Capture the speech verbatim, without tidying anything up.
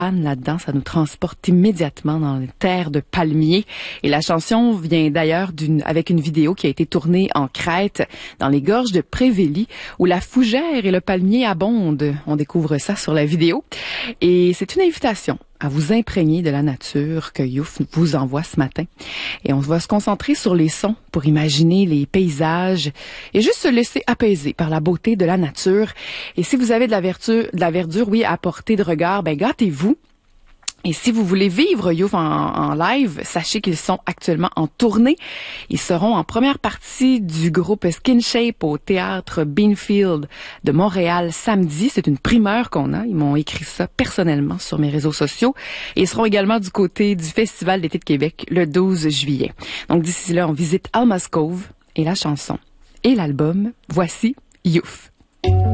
là-dedans, ça nous transporte immédiatement dans les terres de palmiers. Et la chanson vient d'ailleurs d'une, avec une vidéo qui a été tournée en Crète, dans les gorges de Prévélie, où la fougère et le palmier abondent. On découvre ça sur la vidéo. Et c'est une invitation à vous imprégner de la nature que Youf vous envoie ce matin. Et on va se concentrer sur les sons pour imaginer les paysages et juste se laisser apaiser par la beauté de la nature. Et si vous avez de la verdure, de la verdure, oui, à portée de regard, ben gâtez-vous. Et si vous voulez vivre Youf en, en live, sachez qu'ils sont actuellement en tournée. Ils seront en première partie du groupe Skin Shape au théâtre Beanfield de Montréal samedi. C'est une primeur qu'on a. Ils m'ont écrit ça personnellement sur mes réseaux sociaux. Et ils seront également du côté du Festival d'été de Québec le douze juillet. Donc d'ici là, on visite Alma's Cove et la chanson et l'album. Voici Youf.